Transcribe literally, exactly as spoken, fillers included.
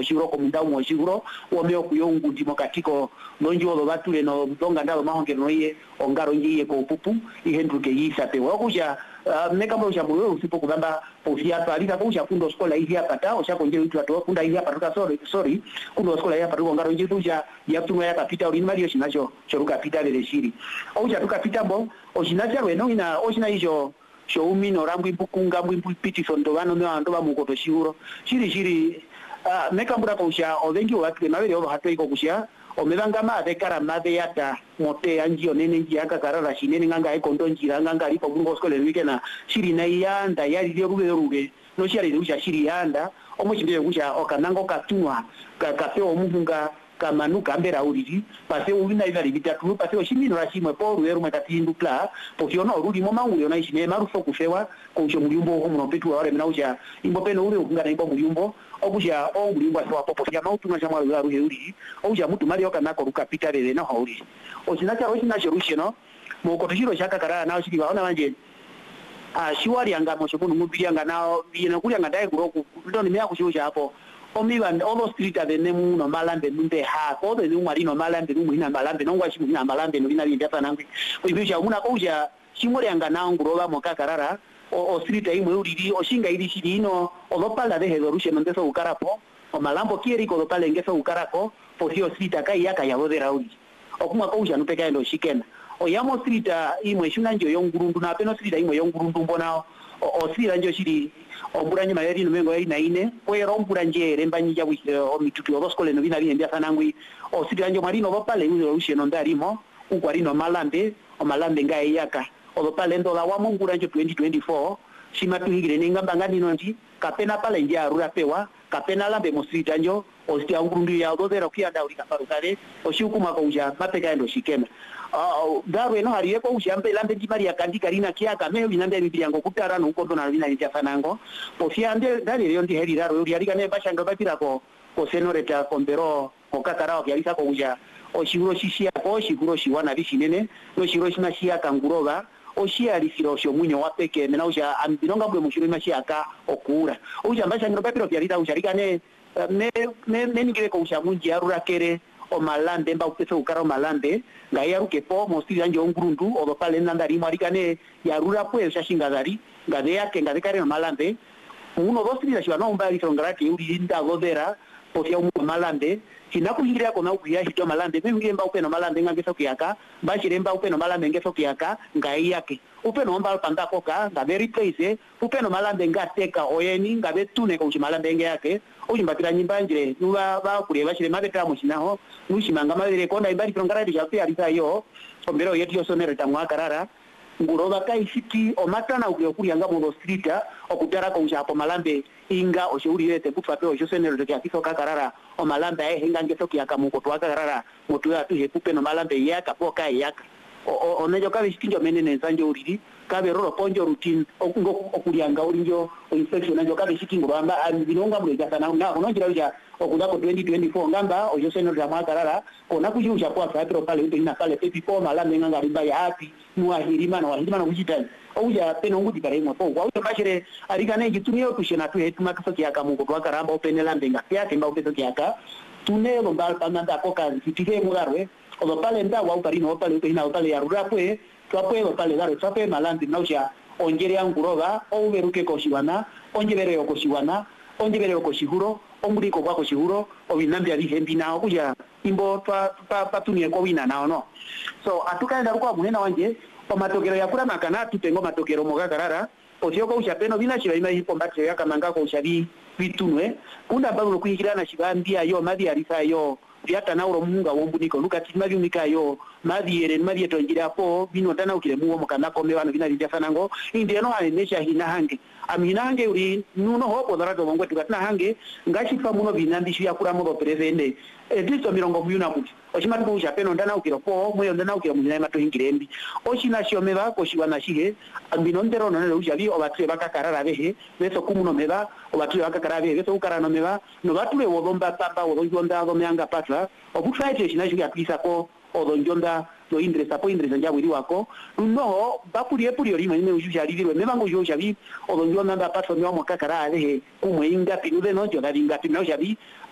shiro komunda mo shiro o me okuyongu ndimo katiko nonjo lo batule no donga ndalo mahonge noye ongaro njiye ko pupu ihendruke yisa pe wakuja Uh, meka mbo shabu wewe usipo kubamba ofia palika kwa ushafundo skola hizi hapa ta ushakonje vitu watu funda hizi hapa tuka sorry sorry kundo skola hapa tuko ngaro nje tuja ya tumwa ya kapita uli mali yoshinacho choruka pita le shiri au cha tuka pita bo oshinacha we no ina oshina hizo sho umi no rambu imbukunga mbu piti sondo wano me ando ba mukoto shiro shiri shiri uh, meka mbura kwa usha ovengi watu na wele hatu iko kushia omebanga ma de karamade yata mote anjio nene njiaka karara shinene nganga ikondo njira nganga lipo bungo skole wikena shiri na yanda yali dio rube rube no shiri rusha shiri yanda omuchinde kusha okanango katua kakapeo omunga kamanuka mbera uriri pase ubina ivali bitatu pase oshimino rashimwe po ruero matatindu pla pokiono rudi moma uri ona ishine marufo kufewa kucho muyumbo homuno petu wale mnauja imbo peno uri ukungana imbo muyumbo okuja o muyumbo aso popo ya mautu na chamwa ruero uri okuja mutu mali okanako rukapita lele na hauri osinacha osina solution no moko tishiro shaka karara nao shiki baona manje ah shiwari anga mo shobunu mubiri anga nao biyena kuli anga dai kuroku ndo nimea kushusha hapo omiba all street ave nemu no malambe munde ha ko de nu marino malambe nu ina malambe no ngwashi ina malambe no ina linda tanangwi ibisha una koja shimore anga na nguroba mokakarara o street ai mwe uriri o shinga iri shirino o lopala de hedorushe ndeso ukarapo o malambo kieri ko lopala ngeso ukarapo po sio street akai yaka ya bodera uri o kuma koja no peka ndo shikena o yamo street imwe shuna njo yongurundu na peno street imwe yongurundu mbona o sira njo shiri omburanyi mayeri numengo ina ine kwe romburanje rembanyi ya wiki o mitutu o skole no bina bina ndia sanangwi o sira njo marino bapale uzo usheno ndarimo ukwarino malambe o malambe ngai yaka o bapale ndo la wamo nguranjo twenty twenty-four shimatu higire ninga bangani nonji kapena pale ndia rura pewa kapena lambe mo street njo o stia ngurundu ya dozera kia dauri kafarukare o shukuma ko uja mapeka ndo shikema Uh, dawe no hariye ko ushambe lambe ndimari yakandika rina kiaka meho binande bibiri yango kutara no ukondo na bina nitya fanango pofiande dali ryo ndi heri raro yari kane bashanga bapira ko ko senoreta kombero ko kakara ko yalisa ko uja o shiguro shishia ko shiguro shiwana bishinene no shiro shina shia kanguroba o shia lisiro sho munyo wapeke mena uja ambinonga bwe mushiro mashiaka okura uja bashanga bapira ko yalisa uja rikane me me menigire ko uja munji arura kere o malambe mba upese ukara o malambe nga yaruke po mosti yanjo ngurundu o do pale nandari marikane yarura pues shashingazari nga de yake nga de kare o malambe uno dos tira shiwa no mbali songrati uri nda godera po sia umu malambe sinakuingira ko na ukuya hito malambe mimi mba upeno malambe nga ngeso kiyaka ba shiremba upeno malambe ngeso kiyaka nga yake upeno mba panda koka nga very place upeno malambe nga teka oyeni nga betune ko malambe nge yake ujimbatira nyimbanje nuba ba kureba shire mabeta mushinaho nushimanga mabere konda imbali prongara ya pia alisa yo ombero yetu yosonere tamwa karara nguroba kai siki o matana ukuyanga mu street okutara ko ushapo malambe inga oshauri yete kufape o yosonere de kiso kakarara o malambe ai hinga ngeso kiyaka mu kotwa karara mutu ya tu hepupe no malambe yaka poka yaka o onejo kabe sikinjo menene nsanjo uriri kabe roro ponjo routine okungo okulianga urinjo o inspection njo kabe sikingo bamba binonga mure sana na unonjira uja okuda ko twenty twenty-four ngamba o yoseno ya makarara kona kujusha kwa fatro pale ina pale pepi po malambe nganga rimba ya hapi nuwa hirima na hirima na ujitani oja peno ngudi kare mo po wa bashire arikane gitunyo tushena tu hetu makaso kiyaka mungo kwa karamba openela mbenga yake mba opeso kiyaka tunelo mbal pamanda koka kitike mugarwe o pale nda wa uparino pale ina pale ya rurapwe twape pale daro twape malambi naucha onjere anguroga o beruke koshiwana onjere yo koshiwana onjere yo koshiguro omuri ko kwa koshiguro o binambi ali hembi nao kuja imbo twa patunie ko wina nao no so atukaenda kwa munena wanje o matokero ya kura makana tutengo matokero mogakarara o sio ko ushapeno bina shiba ima hipo mbate ya kamanga ko ushabi bitunwe kunda babu kuikirana shibambia yo madi alisa yo vyata na uro munga wombuniko nukati mavi umikayo mavi ere mavi etonjira po bino tana ukile muwo mkanako mewano vina lindia sanango indi eno haenesha hina hange ami hina hange uri nuno hopo dharato mongwe tukatina hange ngashi pa muno vinandishu ya kura mudo perezende edisto mirongo miyuna muti oshimati kuusha peno ndana ukilo po mweyo ndana ukilo muzina imato hingirembi oshina shio meba koshiwa na shihe ambino ndero nonele ushavi obatue baka karara behe beso kumuno meba obatue baka karara behe beso ukarano meba no batule wodomba tamba wodonjonda domeanga patla obufaite shina shuki atlisa ko odonjonda no indresa po indresa nja wiri wako no bakuri epuri orima ime ujusha lidirwe mebango ujusha vi odonjonda nda patla mwa mwakakara behe kumwe inga pinude no joda inga pinu shavi